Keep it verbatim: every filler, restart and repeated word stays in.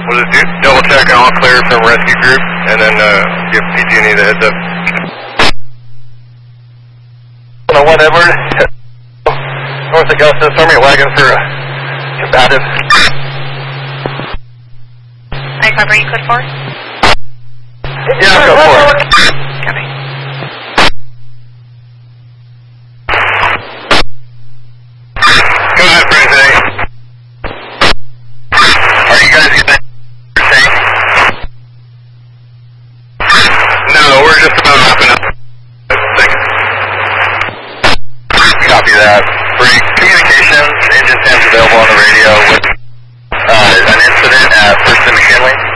We'll just do, double check and all clear from rescue group, and then uh, give P G and E the heads up. On one Edward, North Augusta, Army wagon for a combative. I cover you, code four? Yeah, go for it. Copy. Go ahead, Frank. Are you guys getting safe? No, we're just about wrapping up. Thanks. Copy that. Break communications, engine stands available on the radio with uh, an incident at First and McKinley.